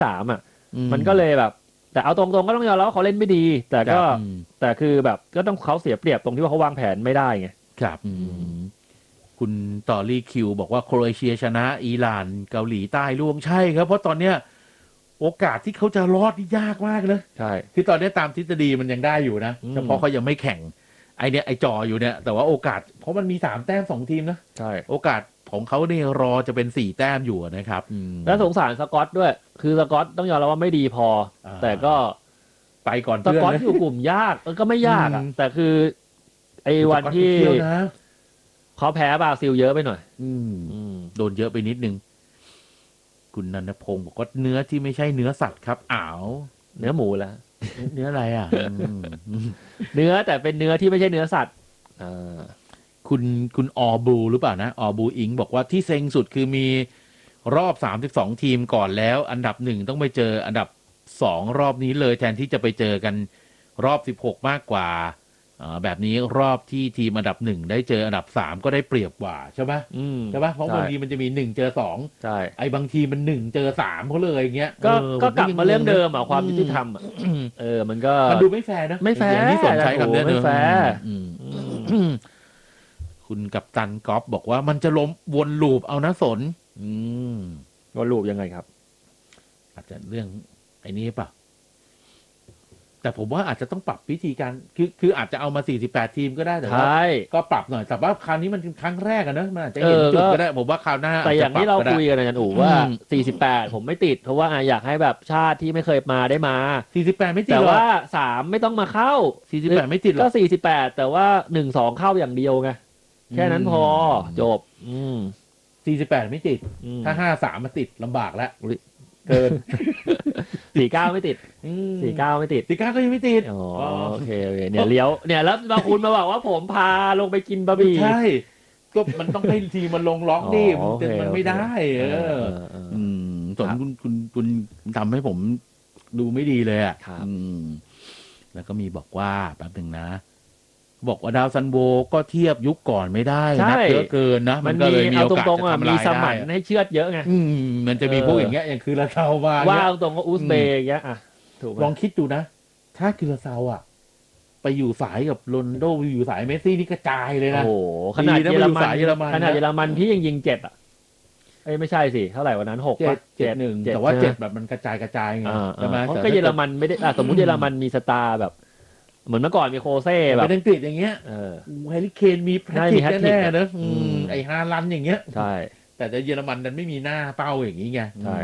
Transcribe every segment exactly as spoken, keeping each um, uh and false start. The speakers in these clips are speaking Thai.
สามอ่ะมันก็เลยแบบแต่เอาตรงๆก็ต้องยอมรับว่าเขาเล่นไม่ดีแต่ก็แต่คือแบบก็ต้องเขาเสียเปรียบตรงที่ว่าเขาวางแผนไม่ได้ไงครับคุณต่อรี่คิวบอกว่าโครเอเชียชนะอิหร่านเกาหลีใต้ล่วงใช่ครับเพราะตอนเนี้ยโอกาสที่เขาจะรอดนี่ยากมากเลยใช่คือตอนนี้ตามทฤษฎีมันยังได้อยู่นะเฉพาะเขายังไม่แข่งไอเนี้ยไอจออยู่เนี่ยแต่ว่าโอกาสเพราะมันมีสามแต้มสองทีมนะใช่โอกาสของเขาเนี่ยรอจะเป็นสี่แต้มอยู่นะครับแล้วสงสารสกอตด้วยคือสกอตต้องยอมรับว่าไม่ดีพอแต่ก็ไปก่อนสกอตอยู่กลุ่มยากมันก็ไม่ยากอ่ะแต่คือไอ้วันที่เขาแพ้บราซิลเยอะไปหน่อยโดนเยอะไปนิดนึงคุณนันทพงศ์บอกว่าเนื้อที่ไม่ใช่เนื้อสัตว์ครับอ้าวเนื้อหมูแล้วเนื้ออะไรอ่ะเนื้อแต่เป็นเนื้อที่ไม่ใช่เนื้อสัตว์คุณคุณออบูหรือเปล่านะออบูอิงบอกว่าที่เซ็งสุดคือมีรอบสามสิบสองทีมก่อนแล้วอันดับหนึ่งต้องไปเจออันดับสองรอบนี้เลยแทนที่จะไปเจอกันรอบสิบหกมากกว่าแบบนี้รอบที่ทีมอันดับหนึ่งได้เจออันดับสามก็ได้เปรียบกว่าใช่ไหมใช่ไหมเพราะบางทีมันจะมีหนึ่งเจอสองใช่ไอ้บางทีมันหนึ่งเจอสามเขาเลยอย่างเงี้ยก็ก็กลับมาเรื่องเดิมอ่ะความยุติธรรมอ่ะเออมันก็มันดูไม่แฟร์นะไม่แฟร์ที่สนใช้คำนี้ไม่แฟร์คุณกัปตันก๊อฟบอกว่ามันจะล้มวนลูปเอานะสนวนลูปยังไงครับอาจจะเรื่องไอ้นี้ป่ะแต่ผมว่าอาจจะต้องปรับวิธีการคือคืออาจจะเอามาสี่สิบแปดทีมก็ได้แต่ว่าก็ปรับหน่อยแต่ว่าคราวนี้มันครั้งแรกอะนะมันอาจจะเห็นจุดก็ได้ผมว่าคราวหน้าแต่อย่างที่เราคุยกันนะจันอู๋ว่าสี่สิบแปดผมไม่ติดเพราะว่าอยากให้แบบชาติที่ไม่เคยมาได้มาสี่สิบแปดไม่ติดแต่ว่าสามไม่ต้องมาเข้าสี่สิบแปดไม่ติดก็สี่สิบแปดแต่ว่าหนึ่งสองเข้าอย่างเดียวไงแค่นั้นพอจบอืมสี่สิบแปดไม่ติดถ้าห้าสามมาติดลำบากแล้วเกินสี่เก้าไม่ติดสี่เก้าไม่ติดสี่เก้าก็ยังไม่ติดอ๋อโอเคโอเคเนี่ยเลี้ยวเนี่ยแล้วบางคุณมาบอกว่าผมพาลงไปกินบะหมี่ใช่ก็มันต้องให้ทีมันลงล็อกดิมันไม่ได้เอออืมส่วนคุณคุณคุณทำให้ผมดูไม่ดีเลยอ่ะแล้วก็มีบอกว่าแป๊บนึงนะบอกว่าดาวซันโบก็เทียบยุคก่อนไม่ได้นะเยอะเกินนะมันก็เลยมีโอกาสจะทำลายได้มีสมันให้เชือดเยอะไงมันจะมีพวกอย่างเงี้ยอย่างคือละเซาว่าว่าตรงก็อุซเบย์อย่างเงี้ยอ่ะถูกลองคิดดูนะถ้าคือละเซาอ่ะไปอยู่สายกับโรนลโดอยู่สายเมสซี่นี่กระจายเลยนะโอ้โหขนาดเยอรมันขนาดเยอรมันพี่ยังยิงเจ็ดอ่ะเอ้ยไม่ใช่สิเท่าไหร่วันนั้นหกป่ะเจ็ดหนึ่งแต่ว่าเจ็ดแบบมันกระจายกระจายไงใช่ไหมเพราะก็เยอรมันไม่ได้สมมุติเยอรมันมีสตาร์แบบเหมือนเมื่อก่อนมีโคเซ่แบบเป็นอังกฤษอย่างเงี้ยแฮร์รี่เคนมีแพทริกแน่ๆนะไอฮาลันอย่างเงี้ยใช่แต่เยอรมันนั้นไม่มีหน้าเป้าอย่างนี้ไงใช่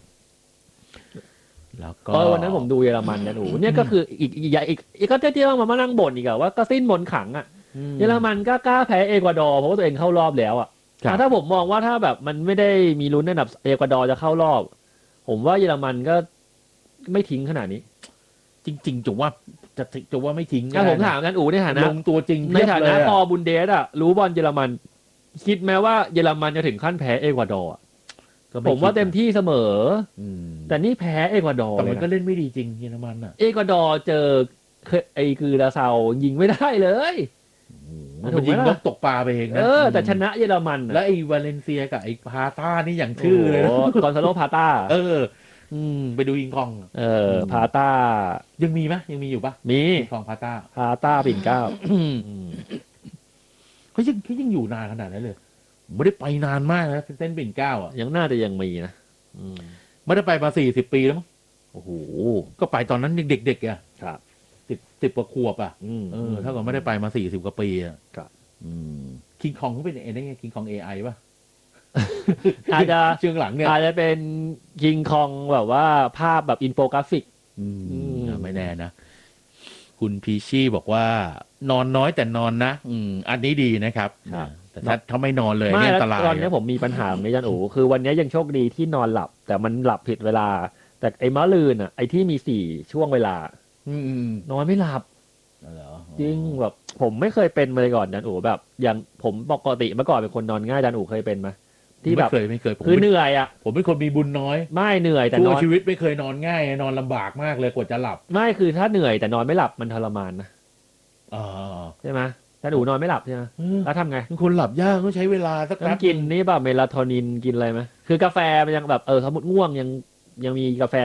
แล้วก็วันนั้นผมดูเยอรมันนะหนูเนี่ยก็คืออีกอีกอีกอีกก็เที่ยวมามานั่งบ่นอีกว่าก็สิ้นมนขังอ่ะเยอรมันก็กล้าแพ้เอกวาดอร์เพราะว่าตัวเองเข้ารอบแล้วอ่ะถ้าผมมองว่าถ้าแบบมันไม่ได้มีลุ้นในระดับเอกวาดอร์จะเข้ารอบผมว่าเยอรมันก็ไม่ทิ้งขนาดนี้จริงๆจุว่าจะจะว่าไม่ทิ้งถ้าผมถามกันอู๋ในฐานะลงตัวจริงในฐานะพอบุนเดสอ่ะรู้บอลเยอรมันคิดแม้ว่าเยอรมันจะถึงขั้นแพ้เอกวาดอร์ผมว่าเต็มที่เสมอแต่นี่แพ้เอกวาดอร์แต่มันก็เล่นไม่ดีจริงเยอรมันอ่ะเอกวาดอร์เจอไอ้คือลาซายิงไม่ได้เลยมันยิงบล็อกตกปลาไปเองนะเออแต่ชนะเยอรมันแล้วไอ้วาเลนเซียกับไอ้พาต้านี่อย่างชื่อเลยนะกอนซาโลพาต้าเอออืมไปดูอิงคองเออพาต้ายังมีไหมยังมีอยู่ปะมีอิงคองพาต้าพาต้าปิ่นเก้าเขายังเขายังอยู่นานขนาดนั้นเลยไม่ได้ไปนานมากนะเส้นปิ่นเก้าอ่ะยังน่าจะยังมีนะไม่ได้ไปมาสี่สิบปีแล้วมั้งโอ้โหก็ไปตอนนั้นเด็กๆอ่ะครับสิบสิบกว่าขวบอ่ะเออถ้าเกิดไม่ได้ไปมาสี่สิบกว่าปีอ่ะครับคิงคองเขาเป็นเอ็นได้ไงคิงคองเอไอป่ะอาจจะเชิงหลังเนี่ยอาจจะเป็นคิงคองแบบว่าภาพแบบอินโฟกราฟิกไม่แน่นะคุณพีชี่บอกว่านอนน้อยแต่นอนนะอืมอันนี้ดีนะครับแต่ถ้าถ้าไม่นอนเลยเนี่ยอันตรายตอนนี้ผมมีปัญหาในยันอู๋คือวันนี้ยังโชคดีที่นอนหลับแต่มันหลับผิดเวลาแต่ไอ้มะลืนอ่ะไอ้ที่มีสี่ช่วงเวลานอนไม่หลับจริงแบบผมไม่เคยเป็นมาก่อนยันอู๋แบบอย่างผมปกติเมื่อก่อนเป็นคนนอนง่ายยันอู๋เคยเป็นไหมที่แบบเคยไม่เคยคือเหนื่อยอ่ะผมเป็นคนมีบุญน้อยไม่เหนื่อยแต่นอนชีวิตไม่เคยนอนง่ายนอนลำบากมากเลยกว่าจะหลับไม่คือถ้าเหนื่อยแต่นอนไม่หลับมันทรมานนะใช่ไหมถ้าหนูนอนไม่หลับใช่ไหมแล้วทำไงคนหลับยากต้องใช้เวลาสักแป๊บกินนี่แบบเมลาโทนินกินอะไรไหมคือกาแฟมันยังแบบเออสมมติง่วงยังยังมีกาแฟ